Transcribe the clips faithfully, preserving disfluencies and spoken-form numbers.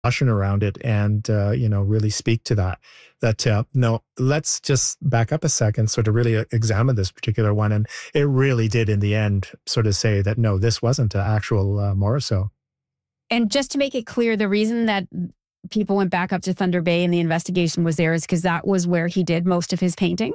caution around it and, uh, you know, really speak to that. That, uh, no, let's just back up a second, sort of really examine this particular one. And it really did, in the end, sort of say that, no, this wasn't an actual uh, Morisot. And just to make it clear, the reason that people went back up to Thunder Bay and the investigation was there is because that was where he did most of his painting?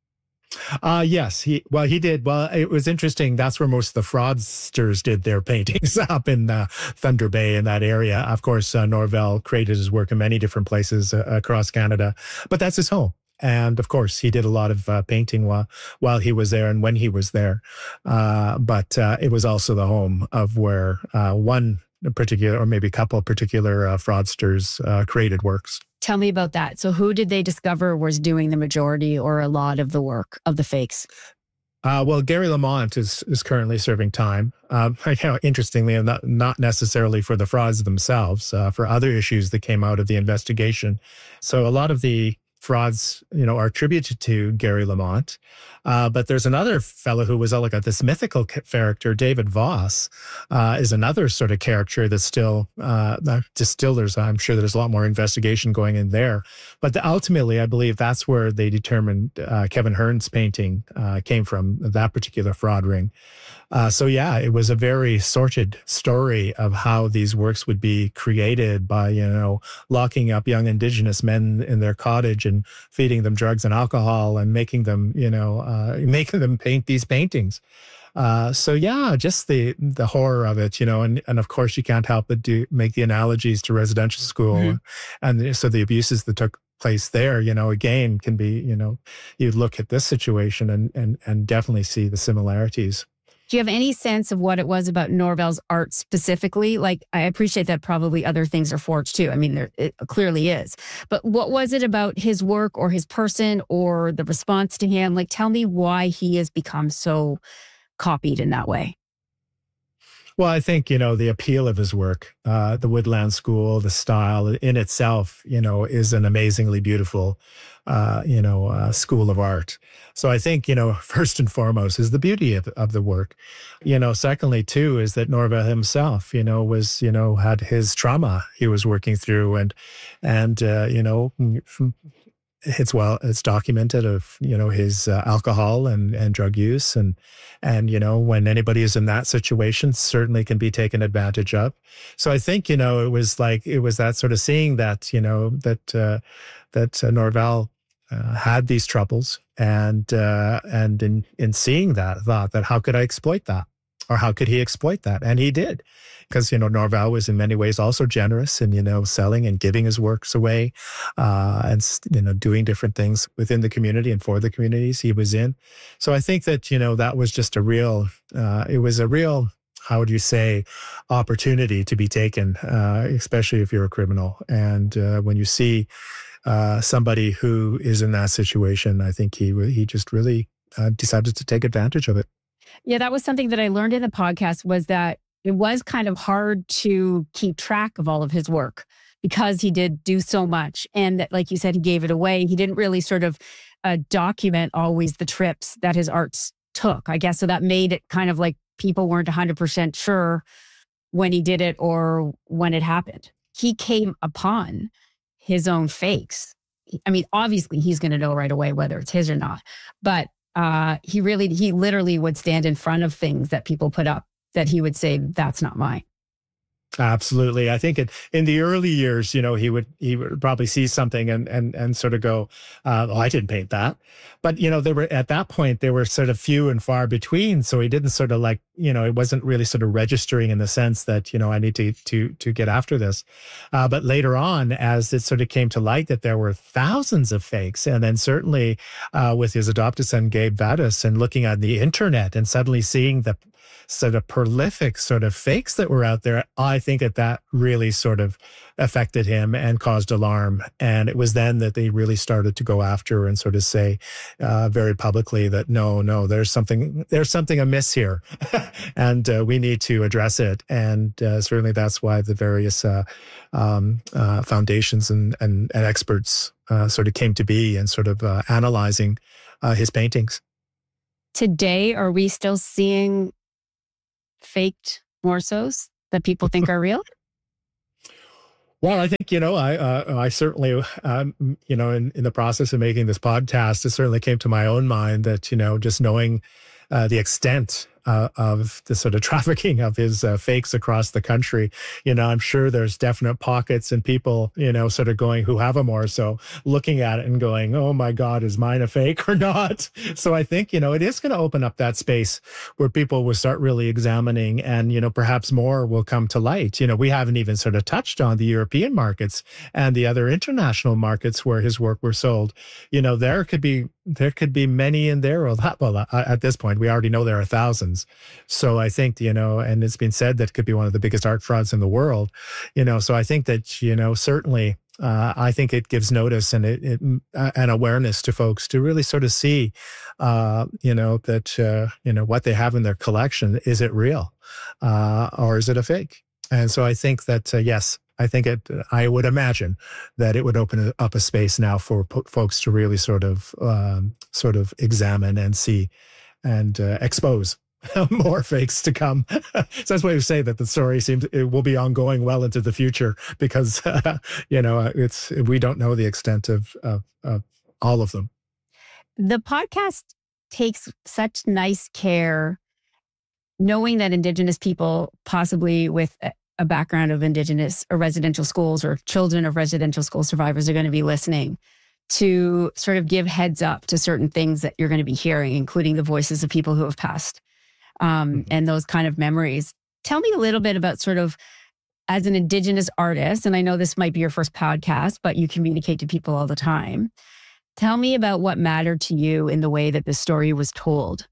Uh, yes. He, well, he did. Well, it was interesting. That's where most of the fraudsters did their paintings, up in uh, Thunder Bay, in that area. Of course, uh, Norvell created his work in many different places uh, across Canada, but that's his home. And of course, he did a lot of uh, painting while, while he was there and when he was there. Uh, but uh, it was also the home of where uh, one particular, or maybe a couple of particular uh, fraudsters uh, created works. Tell me about that. So who did they discover was doing the majority or a lot of the work of the fakes? Uh, well, Gary Lamont is is currently serving time. Um, you know, interestingly, not not necessarily for the frauds themselves, uh, for other issues that came out of the investigation. So a lot of the frauds, you know, are attributed to Gary Lamont. Uh, but there's another fellow who was uh, like a, this mythical character, David Voss, uh, is another sort of character that's still, uh, just still there's, I'm sure there's a lot more investigation going in there. But the, ultimately, I believe that's where they determined uh, Kevin Hearn's painting uh, came from, that particular fraud ring. Uh, so yeah, it was a very sorted story of how these works would be created by, you know, locking up young Indigenous men in their cottage and feeding them drugs and alcohol and making them, you know, uh, making them paint these paintings. Uh, so yeah, just the the horror of it, you know, and, and of course you can't help but do make the analogies to residential school. Mm-hmm. And so the abuses that took place there, you know, again, can be, you know, you look at this situation and and and definitely see the similarities. Do you have any sense of what it was about Norvell's art specifically? Like, I appreciate that probably other things are forged too. I mean, there it clearly is. But what was it about his work or his person or the response to him? Like, tell me why he has become so copied in that way. Well, I think, you know, the appeal of his work, uh, the Woodland School, the style in itself, you know, is an amazingly beautiful, uh, you know, uh, school of art. So I think, you know, first and foremost is the beauty of, of the work. You know, secondly, too, is that Norvell himself, you know, was, you know, had his trauma he was working through and, and, uh, you know, it's well, it's documented of, you know, his uh, alcohol and, and drug use. And, and, you know, when anybody is in that situation, certainly can be taken advantage of. So I think, you know, it was like, it was that sort of seeing that, you know, that, uh, that uh, Norvell uh, had these troubles and, uh, and in, in seeing that, thought that how could I exploit that? Or how could he exploit that? And he did. Because, you know, Norvell was in many ways also generous in, you know, selling and giving his works away uh, and, you know, doing different things within the community and for the communities he was in. So I think that, you know, that was just a real, uh, it was a real, how would you say, opportunity to be taken, uh, especially if you're a criminal. And uh, when you see uh, somebody who is in that situation, I think he, he just really uh, decided to take advantage of it. Yeah, that was something that I learned in the podcast was that it was kind of hard to keep track of all of his work because he did do so much. And that, like you said, he gave it away. He didn't really sort of uh, document always the trips that his arts took, I guess. So that made it kind of like people weren't one hundred percent sure when he did it or when it happened. He came upon his own fakes. I mean, obviously, he's going to know right away whether it's his or not. But Uh, he really, he literally would stand in front of things that people put up that he would say, that's not mine. Absolutely. I think it, in the early years, you know, he would he would probably see something and and and sort of go, uh, oh, I didn't paint that. But, you know, there were at that point, they were sort of few and far between. So he didn't sort of like, you know, it wasn't really sort of registering in the sense that, you know, I need to to to get after this. Uh, but later on, as it sort of came to light that there were thousands of fakes, and then certainly uh, with his adopted son, Gabe Vadas, and looking on the internet and suddenly seeing the sort of prolific sort of fakes that were out there, I think that that really sort of affected him and caused alarm. And it was then that they really started to go after and sort of say uh, very publicly that, no, no, there's something, there's something amiss here and uh, we need to address it. And uh, certainly that's why the various uh, um, uh, foundations and, and, and experts uh, sort of came to be and sort of uh, analyzing uh, his paintings. Today, are we still seeing faked Morisots that people think are real? Well, I think, you know, I uh, I certainly, um, you know, in, in the process of making this podcast, it certainly came to my own mind that, you know, just knowing uh, the extent uh, of the sort of trafficking of his uh, fakes across the country, you know, I'm sure there's definite pockets and people, you know, sort of going who have them or so looking at it and going, oh my God, is mine a fake or not? So I think, you know, it is going to open up that space where people will start really examining and, you know, perhaps more will come to light. You know, we haven't even sort of touched on the European markets and the other international markets where his work were sold. You know, there could be there could be many in there. Well, at this point, we already know there are thousands. So I think, you know, and it's been said that it could be one of the biggest art frauds in the world, you know, so I think that, you know, certainly uh, I think it gives notice and it, it uh, an awareness to folks to really sort of see, uh, you know, that, uh, you know, what they have in their collection, is it real uh, or is it a fake? And so I think that, uh, yes, I think it, I would imagine that it would open up a space now for po- folks to really sort of, um, sort of examine and see and uh, expose more fakes to come. So that's why we say that the story seems it will be ongoing well into the future because, uh, you know, it's, we don't know the extent of, of, of all of them. The podcast takes such nice care knowing that Indigenous people, possibly with a background of Indigenous or residential schools or children of residential school survivors, are going to be listening, to sort of give heads up to certain things that you're going to be hearing, including the voices of people who have passed um, mm-hmm. and those kind of memories. Tell me a little bit about sort of, as an Indigenous artist, and I know this might be your first podcast, but you communicate to people all the time. Tell me about what mattered to you in the way that the story was told.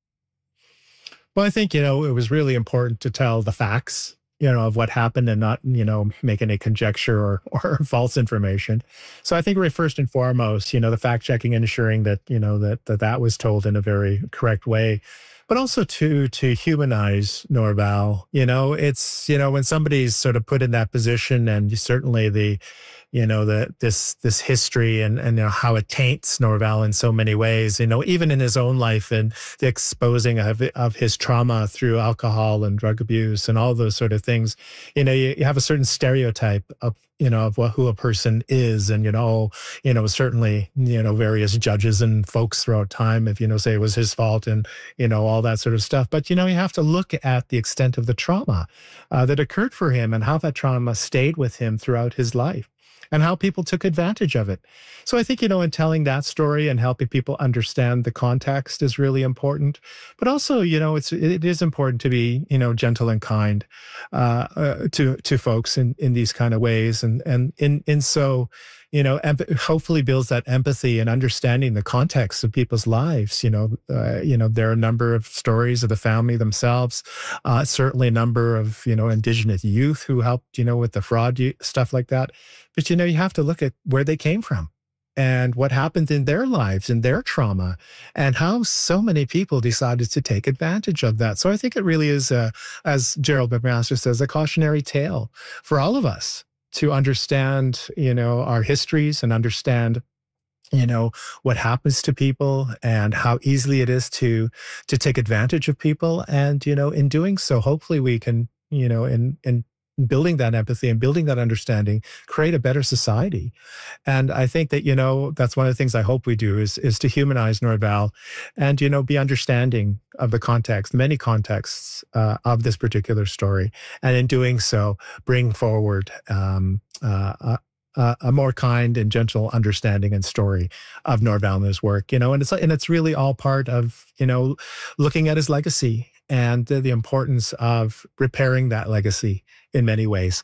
Well, I think, you know, it was really important to tell the facts, you know, of what happened and not, you know, make any conjecture or, or false information. So I think we're first and foremost, you know, the fact checking and ensuring that, you know, that, that that was told in a very correct way, but also to, to humanize Norval. You know, it's, you know, when somebody's sort of put in that position, and certainly the, you know, the, this, this history and, and you know, how it taints Norval in so many ways, you know, even in his own life and the exposing of, of his trauma through alcohol and drug abuse and all those sort of things, you know, you, you have a certain stereotype of, you know, of what, who a person is. And, you know, you know, certainly, you know, various judges and folks throughout time, if, you know, say it was his fault and, you know, all that sort of stuff. But, you know, you have to look at the extent of the trauma uh, that occurred for him and how that trauma stayed with him throughout his life, and how people took advantage of it. So I think, you know, in telling that story and helping people understand the context is really important. But also, you know, it's it is important to be, you know, gentle and kind uh, uh, to to folks in, in these kind of ways. And and in in so, you know, emp- hopefully builds that empathy and understanding the context of people's lives. You know, uh, you know, there are a number of stories of the family themselves, uh, certainly a number of, you know, Indigenous youth who helped, you know, with the fraud, stuff like that. But, you know, you have to look at where they came from and what happened in their lives and their trauma and how so many people decided to take advantage of that. So I think it really is, a, as Gerald McMaster says, a cautionary tale for all of us to understand, you know, our histories and understand, you know, what happens to people and how easily it is to to take advantage of people. And, you know, in doing so, hopefully we can, you know, in in building that empathy and building that understanding, create a better society. And I think that, you know, that's one of the things I hope we do is, is to humanize Norval and, you know, be understanding of the context, many contexts uh, of this particular story. And in doing so, bring forward um, uh, a, a more kind and gentle understanding and story of Norval and his work, you know, and it's, and it's really all part of, you know, looking at his legacy and the, the importance of repairing that legacy in many ways.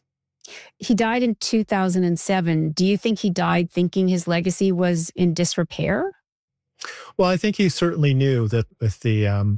He died in two thousand seven. Do you think he died thinking his legacy was in disrepair? Well, I think he certainly knew that with the um,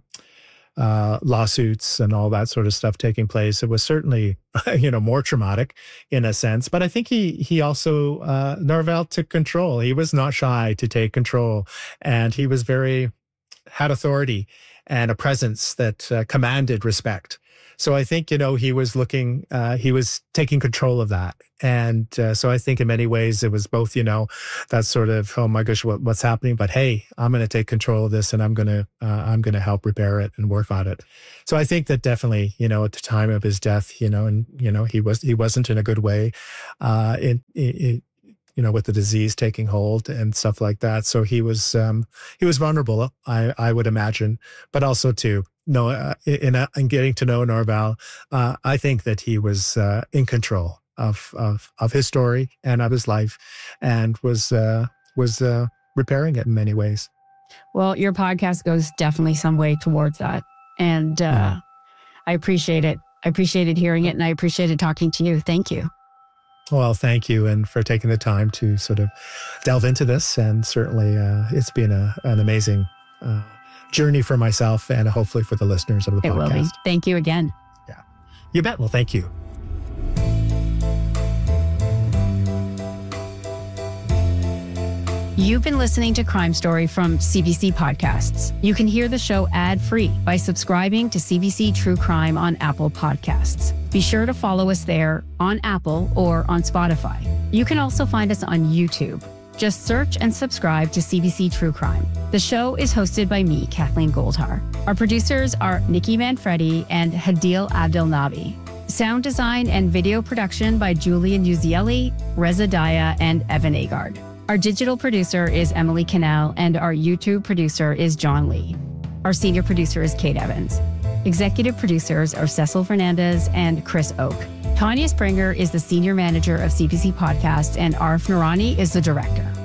uh, lawsuits and all that sort of stuff taking place, it was certainly, you know, more traumatic in a sense. But I think he he also, uh, Norval took control. He was not shy to take control. And he was very, had authority and a presence that uh, commanded respect. So I think, you know, he was looking, uh, he was taking control of that. And uh, so I think in many ways it was both, you know, that sort of, oh my gosh, what, what's happening? But hey, I'm going to take control of this and I'm going to, uh, I'm going to help repair it and work on it. So I think that definitely, you know, at the time of his death, you know, and, you know, he was, he wasn't in a good way, uh, it, it, you know, with the disease taking hold and stuff like that. So he was, um, he was vulnerable, I, I would imagine, but also too, no, uh, in, uh, in getting to know Norval, uh, I think that he was uh, in control of, of of his story and of his life, and was uh, was uh, repairing it in many ways. Well, your podcast goes definitely some way towards that, and uh, yeah. I appreciate it. I appreciated hearing it, and I appreciated talking to you. Thank you. Well, thank you, and for taking the time to sort of delve into this. And certainly, uh, it's been a, an amazing uh, journey for myself, and hopefully for the listeners of the it podcast. Will be. Thank you again. Yeah, you bet. Well, thank you. You've been listening to Crime Story from C B C Podcasts. You can hear the show ad-free by subscribing to C B C True Crime on Apple Podcasts. Be sure to follow us there on Apple or on Spotify. You can also find us on YouTube. Just search and subscribe to C B C True Crime. The show is hosted by me, Kathleen Goldhar. Our producers are Nikki Manfredi and Hadil Abdelnabi. Sound design and video production by Julian Uzieli, Reza Daya, and Evan Agard. Our digital producer is Emily Cannell, and our YouTube producer is John Lee. Our senior producer is Kate Evans. Executive producers are Cecil Fernandez and Chris Oak. Tanya Springer is the senior manager of C B C Podcasts, and Arif Noorani is the director.